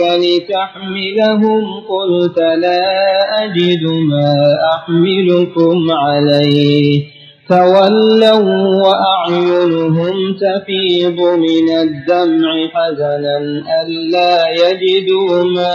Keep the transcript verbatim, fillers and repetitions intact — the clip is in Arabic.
لتحملهم قلت لا أجد ما أحملكم عليه تولوا وأعينهم تفيض من الدمع حزنا ألا يجدوا ما